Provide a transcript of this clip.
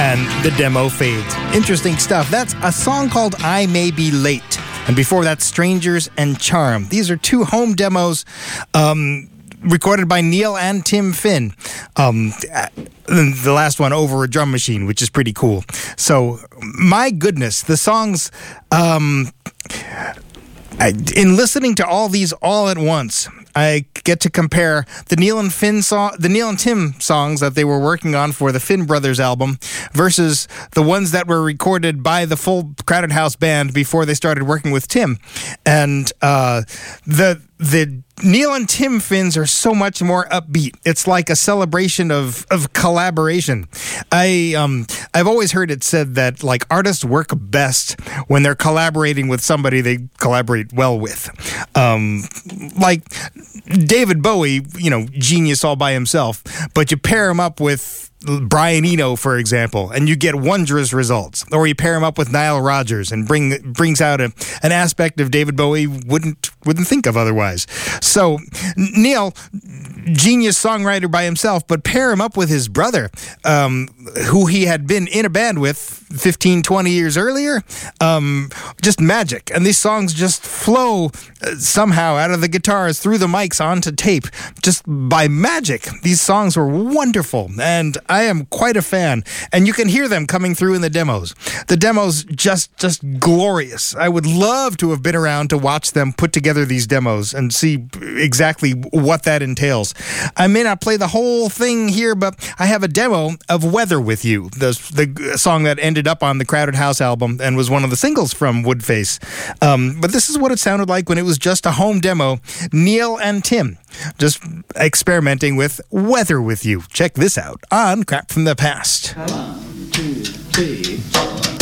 and the demo fades. Interesting stuff. That's a song called I May Be Late. And before that, Strangers and Charm. These are two home demos recorded by Neil and Tim Finn. The last one over a drum machine, which is pretty cool. So, my goodness, the songs... in listening to all these all at once, I get to compare the Neil and Tim songs that they were working on for the Finn Brothers album versus the ones that were recorded by the full Crowded House band before they started working with Tim. And the Neil and Tim Finns are so much more upbeat. It's like a celebration of collaboration. I've always heard it said that like artists work best when they're collaborating with somebody they collaborate well with. Like David Bowie, genius all by himself, but you pair him up with Brian Eno, for example, and you get wondrous results. Or you pair him up with Nile Rodgers and brings out an aspect of David Bowie wouldn't think of otherwise. So Neil, genius songwriter by himself, but pair him up with his brother, who he had been in a band with 15, 20 years earlier. Just magic. And these songs just flow somehow out of the guitars through the mics onto tape, just by magic. These songs were wonderful, and I am quite a fan. And you can hear them coming through in the demos. The demos just glorious. I would love to have been around to watch them put together these demos and see exactly what that entails. I may not play the whole thing here, but I have a demo of Weather With You, the song that ended up on the Crowded House album and was one of the singles from Woodface. But this is what it sounded like when it was just a home demo. Neil and Tim just experimenting with Weather With You. Check this out on Crap from the Past. 1, 2, 3, 4.